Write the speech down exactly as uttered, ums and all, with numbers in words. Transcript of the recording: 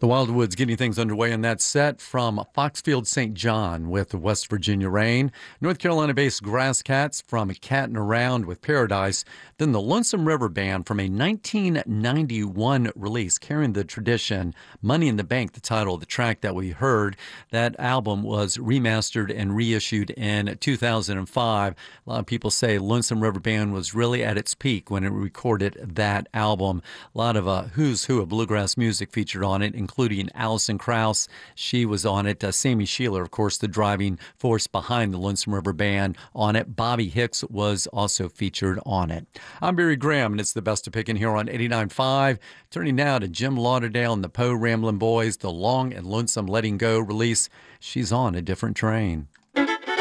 The Wildwoods getting things underway in that set from Foxfield Saint John with West Virginia Rain, North Carolina-based Grass Cats from Cattin' Around with Paradise, then the Lonesome River Band from a nineteen ninety-one release carrying the tradition, Money in the Bank, the title of the track that we heard. That album was remastered and reissued in two thousand five. A lot of people say Lonesome River Band was really at its peak when it recorded that album. A lot of uh, who's who of bluegrass music featured on it, including Alison Krauss. She was on it. Uh, Sammy Sheeler, of course, the driving force behind the Lonesome River Band on it. Bobby Hicks was also featured on it. I'm Barry Graham, and it's the best of picking here on eighty-nine point five. Turning now to Jim Lauderdale and the Poe Ramblin' Boys, the Long and Lonesome Letting Go release, She's on a Different Train.